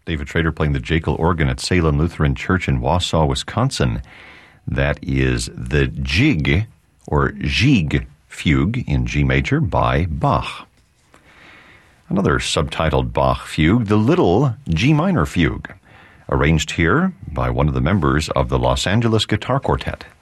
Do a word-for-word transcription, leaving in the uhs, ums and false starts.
David Trader playing the Jekyll organ at Salem Lutheran Church in Wausau, Wisconsin. That is the Jig, or Gigue Fugue in G major by Bach. Another subtitled Bach fugue, the Little G minor Fugue, arranged here by one of the members of the Los Angeles Guitar Quartet.